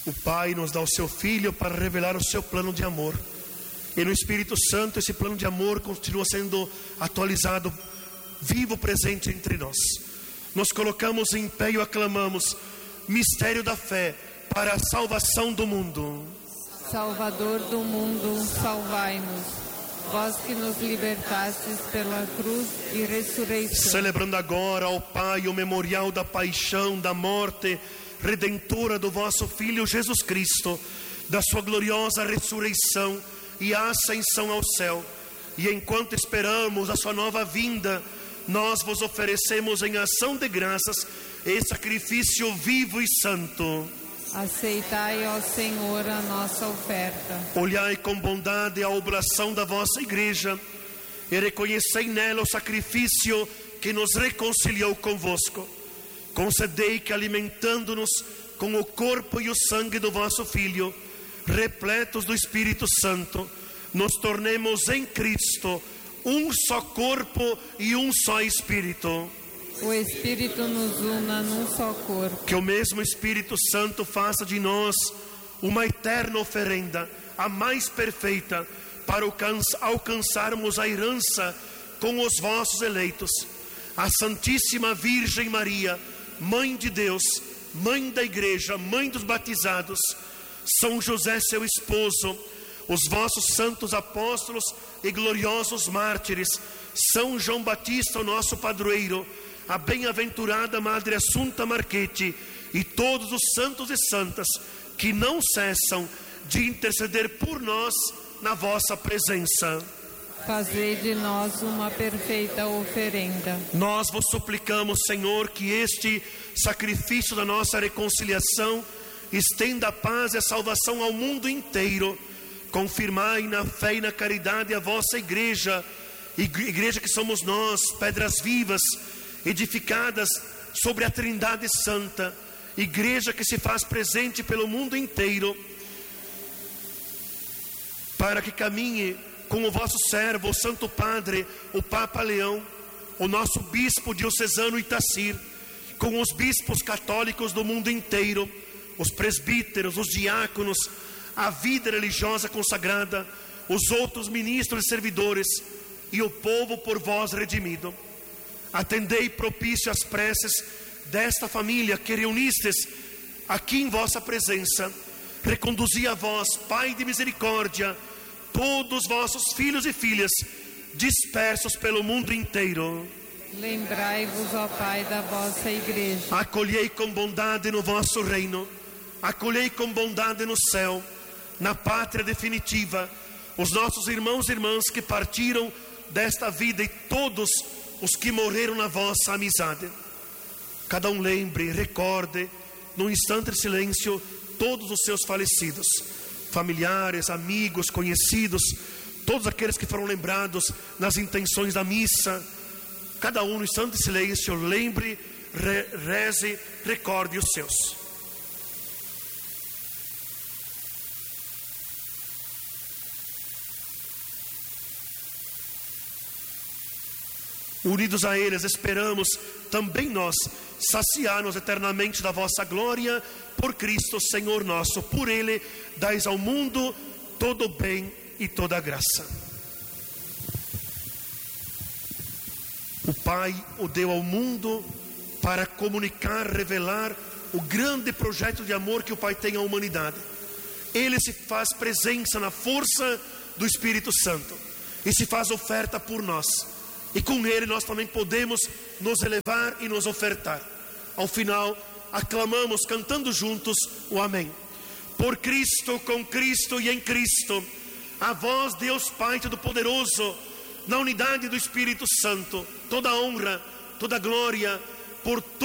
O Pai nos dá o seu Filho para revelar o seu plano de amor. E no Espírito Santo esse plano de amor continua sendo atualizado, vivo, presente entre nós. Nos colocamos em pé e aclamamos: mistério da fé para a salvação do mundo. Salvador do mundo, salvai-nos. Vós que nos libertastes pela cruz e ressurreição. Celebrando agora ao Pai o memorial da paixão, da morte redentora do vosso Filho Jesus Cristo, da sua gloriosa ressurreição e ascensão ao céu. E enquanto esperamos a sua nova vinda, nós vos oferecemos em ação de graças esse sacrifício vivo e santo. Aceitai, ó Senhor, a nossa oferta. Olhai com bondade a oblação da vossa igreja e reconhecei nela o sacrifício que nos reconciliou convosco. Concedei que, alimentando-nos com o corpo e o sangue do vosso Filho, repletos do Espírito Santo, nos tornemos em Cristo um só corpo e um só Espírito. O Espírito nos una num só corpo. Que o mesmo Espírito Santo faça de nós uma eterna oferenda, a mais perfeita, para alcançarmos a herança com os vossos eleitos. A Santíssima Virgem Maria, Mãe de Deus, Mãe da Igreja, Mãe dos batizados, São José seu esposo, os vossos santos apóstolos e gloriosos mártires, São João Batista, o nosso padroeiro, a bem-aventurada Madre Assunta Marchetti e todos os santos e santas que não cessam de interceder por nós na vossa presença. Fazei de nós uma perfeita oferenda. Nós vos suplicamos, Senhor, que este sacrifício da nossa reconciliação estenda a paz e a salvação ao mundo inteiro. Confirmai na fé e na caridade a vossa igreja, igreja que somos nós, pedras vivas, edificadas sobre a Trindade Santa, igreja que se faz presente pelo mundo inteiro, para que caminhe com o vosso servo, o Santo Padre, o Papa Leão, o nosso bispo diocesano Itacir, com os bispos católicos do mundo inteiro, os presbíteros, os diáconos, a vida religiosa consagrada, os outros ministros e servidores e o povo por vós redimido. Atendei propício as preces desta família que reunistes aqui em vossa presença. Reconduzi a vós, Pai de misericórdia, todos os vossos filhos e filhas dispersos pelo mundo inteiro. Lembrai-vos, ó Pai, da vossa igreja. Acolhei com bondade no vosso reino, acolhei com bondade no céu, na pátria definitiva, os nossos irmãos e irmãs que partiram desta vida e todos os que morreram na vossa amizade. Cada um lembre, recorde, num instante de silêncio, todos os seus falecidos, familiares, amigos, conhecidos, todos aqueles que foram lembrados nas intenções da missa. Cada um no instante de silêncio, lembre, reze, recorde os seus. Unidos a eles, esperamos também nós saciar-nos eternamente da vossa glória, por Cristo Senhor nosso. Por Ele dais ao mundo todo o bem e toda a graça. O Pai o deu ao mundo para comunicar, revelar o grande projeto de amor que o Pai tem à humanidade. Ele se faz presença na força do Espírito Santo e se faz oferta por nós. E com Ele nós também podemos nos elevar e nos ofertar. Ao final, aclamamos cantando juntos o Amém. Por Cristo, com Cristo e em Cristo, a vós, Deus Pai Todo-Poderoso, na unidade do Espírito Santo, toda honra, toda glória, por